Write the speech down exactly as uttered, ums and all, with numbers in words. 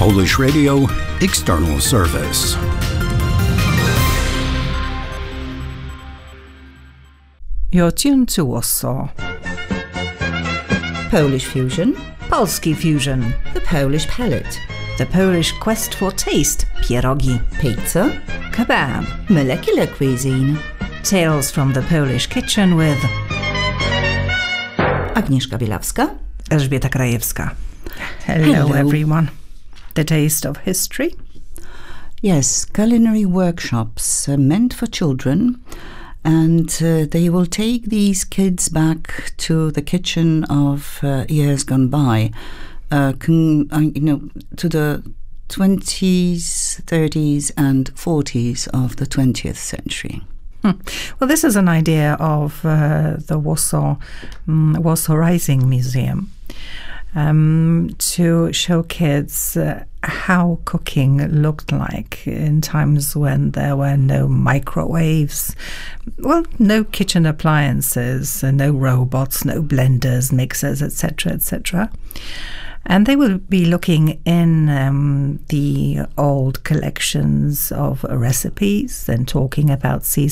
Polish Radio External Service. You're tuned to Warsaw. Polish Fusion, Polski Fusion. the Polish Palette, The Polish Quest for Taste. Pierogi. Pizza, Kebab. Molecular Cuisine. Tales from the Polish Kitchen with Agnieszka Bielawska. Elżbieta Krajewska. Hello, Hello. everyone. The Taste of History. Yes, culinary workshops uh, meant for children, and uh, they will take these kids back to the kitchen of uh, years gone by, uh, con- uh, you know, to the twenties, thirties, and forties of the twentieth century. Hmm. Well, this is an idea of uh, the Warsaw, um, Warsaw Rising Museum. Um, to show kids uh, how cooking looked like in times when there were no microwaves, well, no kitchen appliances, uh, no robots, no blenders, mixers, et cetera, et cetera. And they will be looking in um, the old collections of recipes and talking about seasonal